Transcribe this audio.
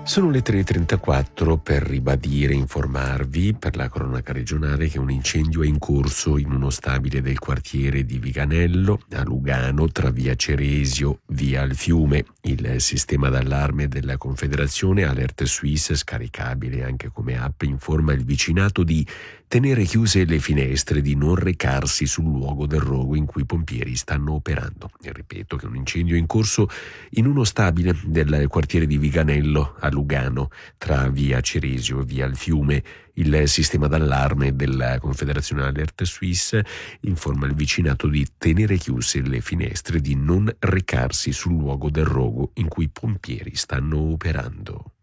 Sono le 3:34 per ribadire e informarvi per la cronaca regionale che un incendio è in corso in uno stabile del quartiere di Viganello, a Lugano, tra via Ceresio, via al Fiume. Il sistema d'allarme della Confederazione Alert Suisse, scaricabile anche come app, informa il vicinato di tenere chiuse le finestre, di non recarsi sul luogo del rogo in cui i pompieri stanno operando. E ripeto che un incendio è in corso in uno stabile del quartiere di Viganello, a Lugano, tra via Ceresio e via al Fiume. Il sistema d'allarme della Confederazione Alert Suisse informa il vicinato di tenere chiuse le finestre, di non recarsi sul luogo del rogo in cui i pompieri stanno operando.